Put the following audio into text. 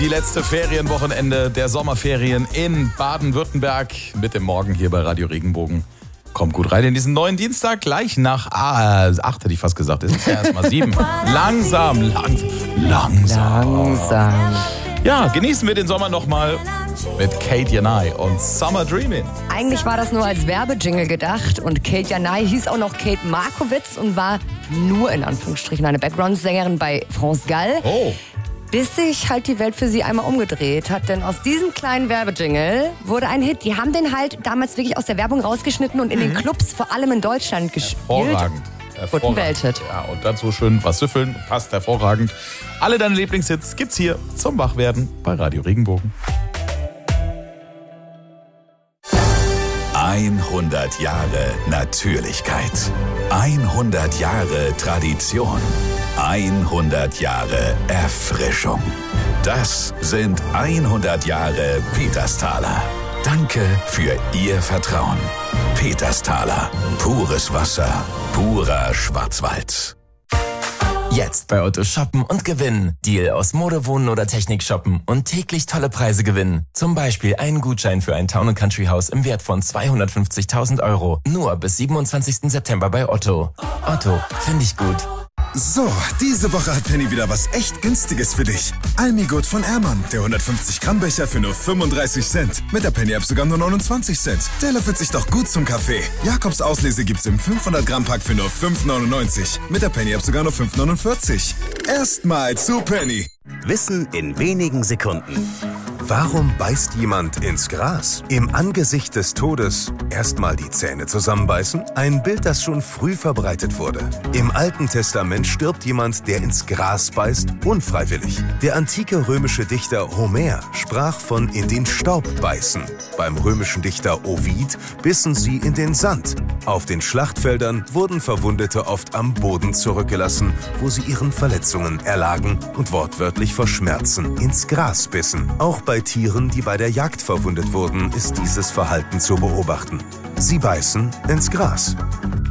Die letzte Ferienwochenende der Sommerferien in Baden-Württemberg mit dem Morgen hier bei Radio Regenbogen. Kommt gut rein in diesen neuen Dienstag, gleich nach 8 hätte ich fast gesagt, ist es ja erst mal 7. Langsam. Ja, genießen wir den Sommer nochmal mit Kate Janai und Summer Dreamin'. Eigentlich war das nur als Werbejingle gedacht und Kate Janai hieß auch noch Kate Markowitz und war nur in Anführungsstrichen eine Background-Sängerin bei France Gall. Oh. Bis sich halt die Welt für sie einmal umgedreht hat. Denn aus diesem kleinen Werbejingle wurde ein Hit. Die haben den halt damals wirklich aus der Werbung rausgeschnitten und in den Clubs, vor allem in Deutschland, gespielt. Hervorragend. Wurde ein Welthit. Ja, und dazu schön was süffeln, passt hervorragend. Alle deine Lieblingshits gibt's hier zum Wachwerden bei Radio Regenbogen. 100 Jahre Natürlichkeit. 100 Jahre Tradition. 100 Jahre Erfrischung. Das sind 100 Jahre Petersthaler. Danke für Ihr Vertrauen. Petersthaler. Pures Wasser. Purer Schwarzwald. Jetzt bei Otto shoppen und gewinnen. Deal aus Mode, Wohnen oder Technik shoppen und täglich tolle Preise gewinnen. Zum Beispiel einen Gutschein für ein Town & Country Haus im Wert von 250.000 €. Nur bis 27. September bei Otto. Otto, finde ich gut. So, diese Woche hat Penny wieder was echt Günstiges für dich. Almigurt von Ehrmann, der 150-Gramm-Becher für nur 35 Cent. Mit der Penny-App sogar nur 29 Cent. Der löffelt sich doch gut zum Kaffee. Jakobs Auslese gibt's im 500-Gramm-Pack für nur 5,99. Mit der Penny-App sogar nur 5,49. Erstmal zu Penny. Wissen in wenigen Sekunden. Warum beißt jemand ins Gras? Im Angesicht des Todes erstmal die Zähne zusammenbeißen? Ein Bild, das schon früh verbreitet wurde. Im Alten Testament stirbt jemand, der ins Gras beißt, unfreiwillig. Der antike römische Dichter Homer sprach von in den Staub beißen. Beim römischen Dichter Ovid bissen sie in den Sand. Auf den Schlachtfeldern wurden Verwundete oft am Boden zurückgelassen, wo sie ihren Verletzungen erlagen und wortwörtlich vor Schmerzen ins Gras bissen. Auch bei Tieren, die bei der Jagd verwundet wurden, ist dieses Verhalten zu beobachten. Sie beißen ins Gras.